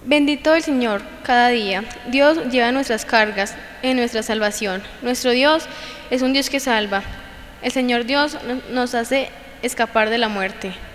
Bendito el Señor cada día. Dios lleva nuestras cargas en nuestra salvación. Nuestro Dios es un Dios que salva. El Señor Dios nos hace escapar de la muerte.